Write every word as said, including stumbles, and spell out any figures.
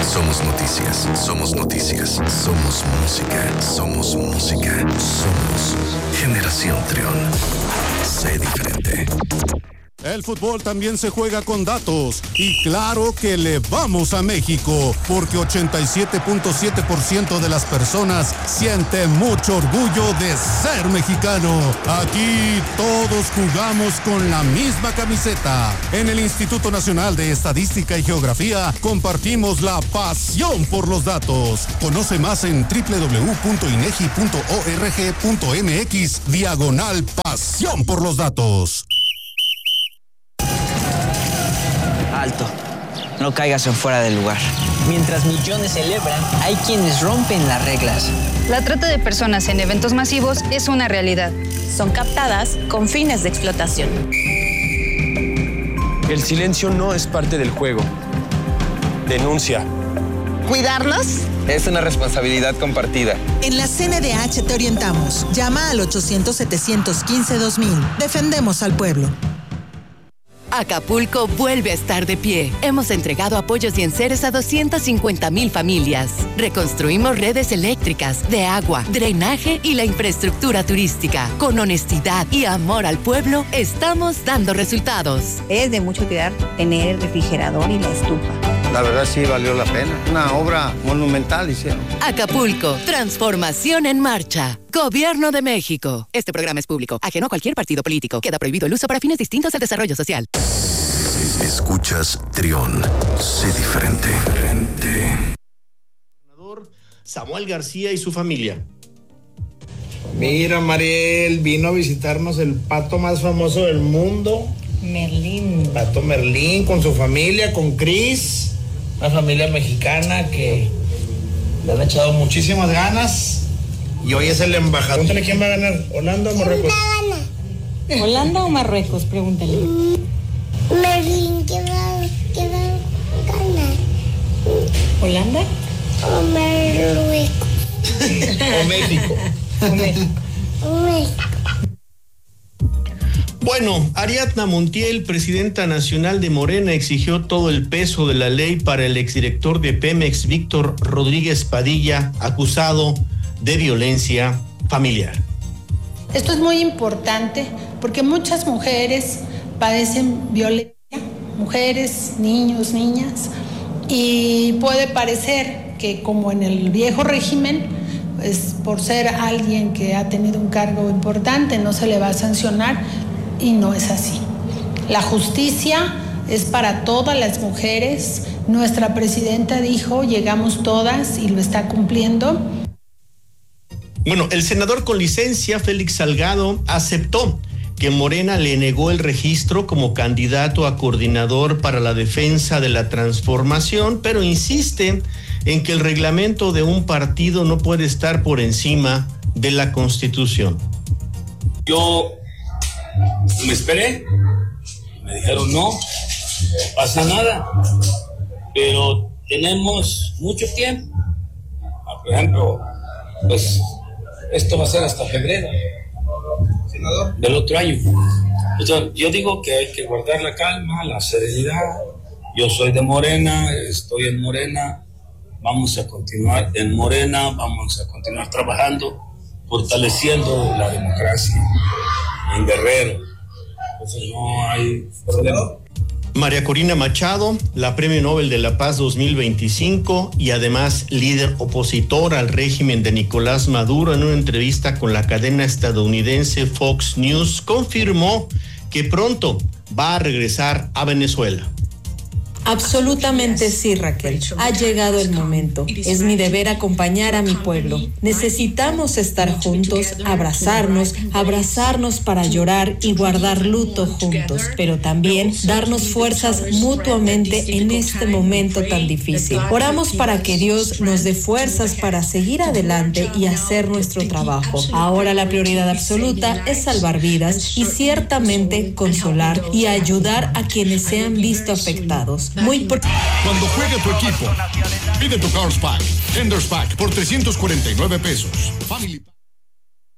Somos noticias, somos noticias, somos música, somos música, somos Generación Trión. Sé diferente. El fútbol también se juega con datos y claro que le vamos a México porque ochenta y siete punto siete por ciento de las personas siente mucho orgullo de ser mexicano. Aquí todos jugamos con la misma camiseta. En el Instituto Nacional de Estadística y Geografía compartimos la pasión por los datos. Conoce más en doble u doble u doble u punto inegi punto org punto mx diagonal pasión por los datos. Alto, no caigas en fuera del lugar. Mientras millones celebran, hay quienes rompen las reglas. La trata de personas en eventos masivos es una realidad. Son captadas con fines de explotación. El silencio no es parte del juego. Denuncia. ¿Cuidarnos? Es una responsabilidad compartida. En la C N D H te orientamos. Llama al ochocientos, setecientos quince, dos mil. Defendemos al pueblo. Acapulco vuelve a estar de pie. Hemos entregado apoyos y enseres a doscientas cincuenta mil familias. Reconstruimos redes eléctricas, de agua, drenaje y la infraestructura turística. Con honestidad y amor al pueblo, estamos dando resultados. Es de mucho cuidar tener el refrigerador y la estufa. La verdad sí valió la pena. Una obra monumental hicieron. Acapulco, transformación en marcha. Gobierno de México. Este programa es público, ajeno a cualquier partido político. Queda prohibido el uso para fines distintos al desarrollo social. Escuchas Trión. Sé diferente. Samuel García y su familia. Mira, Mariel, vino a visitarnos el pato más famoso del mundo. Merlín. Pato Merlín, con su familia, con Cris, una familia mexicana que le han echado muchísimas ganas y hoy es el embajador. Pregúntale quién va a ganar, ¿Holanda o Marruecos? ¿Holanda o Marruecos? Pregúntale. Merlín, ¿qué va, qué va a ganar? ¿Holanda? O Marruecos. O México. O México. O México. Bueno, Ariadna Montiel, presidenta nacional de Morena, exigió todo el peso de la ley para el exdirector de Pemex, Víctor Rodríguez Padilla, acusado de violencia familiar. Esto es muy importante porque muchas mujeres padecen violencia, mujeres, niños, niñas, y puede parecer que como en el viejo régimen, pues por ser alguien que ha tenido un cargo importante no se le va a sancionar. Y no es así. La justicia es para todas las mujeres. Nuestra presidenta dijo, llegamos todas y lo está cumpliendo. Bueno, el senador con licencia, Félix Salgado, aceptó que Morena le negó el registro como candidato a coordinador para la defensa de la transformación, pero insiste en que el reglamento de un partido no puede estar por encima de la Constitución. Yo me esperé, me dijeron no, no pasa nada, pero tenemos mucho tiempo. Por ejemplo, pues esto va a ser hasta febrero, senador, del otro año. Entonces, yo digo que hay que guardar la calma, la serenidad. Yo soy de Morena, estoy en Morena, vamos a continuar en Morena, vamos a continuar trabajando, fortaleciendo la democracia en Guerrero. Entonces no hay problema. María Corina Machado, la Premio Nobel de la Paz dos mil veinticinco y además líder opositor al régimen de Nicolás Maduro, en una entrevista con la cadena estadounidense Fox News, confirmó que pronto va a regresar a Venezuela. Absolutamente sí, Raquel. Ha llegado el momento. Es mi deber acompañar a mi pueblo. Necesitamos estar juntos, abrazarnos, abrazarnos para llorar y guardar luto juntos, pero también darnos fuerzas mutuamente en este momento tan difícil. Oramos para que Dios nos dé fuerzas para seguir adelante y hacer nuestro trabajo. Ahora la prioridad absoluta es salvar vidas y ciertamente consolar y ayudar a quienes se han visto afectados. Muy por... Cuando juegue tu equipo, pide tu Cars Pack, Enders Pack por trescientos cuarenta y nueve pesos. Family